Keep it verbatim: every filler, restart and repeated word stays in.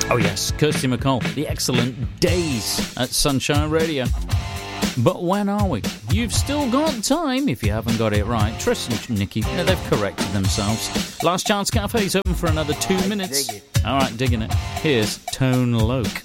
Oh yes, Kirsty MacColl, the excellent Days at Sunshine Radio. But when are we? You've still got time if you haven't got it right. Tristan and Nikki, yeah, they've corrected themselves. Last Chance Cafe's open for another two minutes. Alright, digging it. Here's Tone Loc.